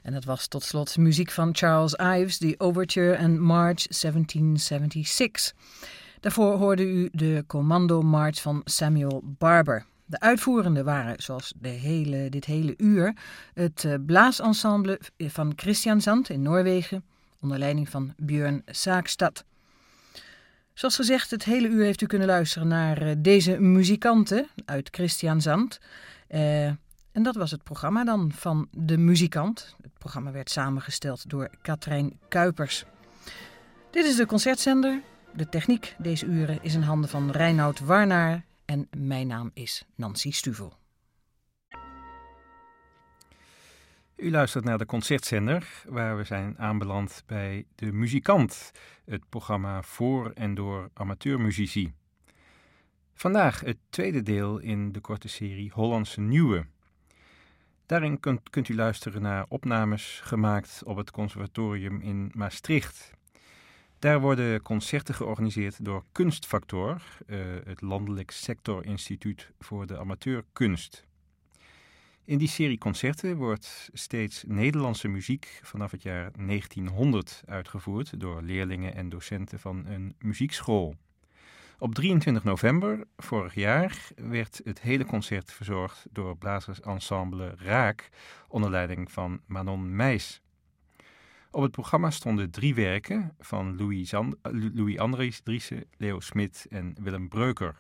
En dat was tot slot muziek van Charles Ives, The Overture and March 1776. Daarvoor hoorde u de Commando March van Samuel Barber. De uitvoerenden waren, zoals dit hele uur, het blaasensemble van Kristiansand in Noorwegen, onder leiding van Björn Saagstad. Zoals gezegd, het hele uur heeft u kunnen luisteren naar deze muzikanten uit Kristiansand. En dat was het programma dan van De Muzikant. Het programma werd samengesteld door Katrijn Kuipers. Dit is de concertzender. De techniek deze uren is in handen van Reinoud Warnaar en mijn naam is Nancy Stuvel. U luistert naar de concertzender, waar we zijn aanbeland bij De Muzikant, het programma voor en door amateurmuzici. Vandaag het tweede deel in de korte serie Hollandse Nieuwe. Daarin kunt u luisteren naar opnames gemaakt op het conservatorium in Maastricht. Daar worden concerten georganiseerd door Kunstfactor, het landelijk sectorinstituut voor de amateurkunst. In die serie concerten wordt steeds Nederlandse muziek vanaf het jaar 1900 uitgevoerd door leerlingen en docenten van een muziekschool. Op 23 november vorig jaar werd het hele concert verzorgd door blazersensemble Raak onder leiding van Manon Meijs. Op het programma stonden 3 werken van Louis Andriessen, Leo Smit en Willem Breuker.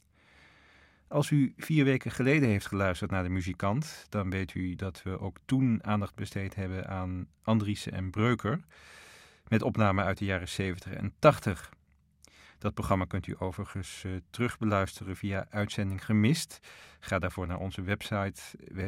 Als u 4 weken geleden heeft geluisterd naar De Muzikant, dan weet u dat we ook toen aandacht besteed hebben aan Andriessen en Breuker, met opnamen uit de jaren 70 en 80. Dat programma kunt u overigens terugbeluisteren via Uitzending Gemist. Ga daarvoor naar onze website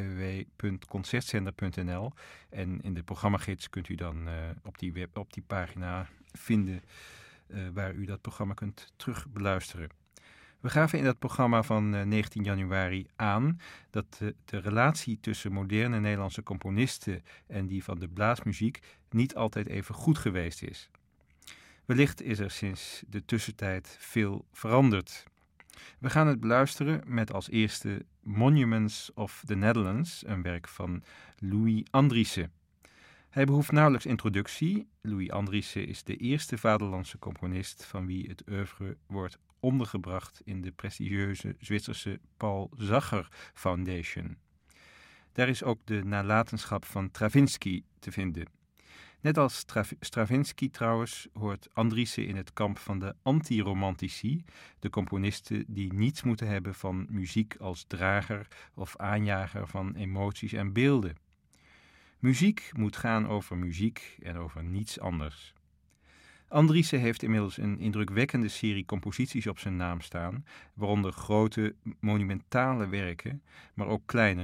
www.concertzender.nl en in de programmagids kunt u dan op die pagina vinden waar u dat programma kunt terugbeluisteren. We gaven in dat programma van 19 januari aan dat de relatie tussen moderne Nederlandse componisten en die van de blaasmuziek niet altijd even goed geweest is. Wellicht is er sinds de tussentijd veel veranderd. We gaan het beluisteren met als eerste Monuments of the Netherlands, een werk van Louis Andriessen. Hij behoeft nauwelijks introductie. Louis Andriessen is de eerste vaderlandse componist van wie het oeuvre wordt ondergebracht in de prestigieuze Zwitserse Paul Zacher Foundation. Daar is ook de nalatenschap van Stravinsky te vinden. Net als Stravinsky trouwens hoort Andriessen in het kamp van de anti-romantici, de componisten die niets moeten hebben van muziek als drager of aanjager van emoties en beelden. Muziek moet gaan over muziek en over niets anders. Andriessen heeft inmiddels een indrukwekkende serie composities op zijn naam staan, waaronder grote, monumentale werken, maar ook kleine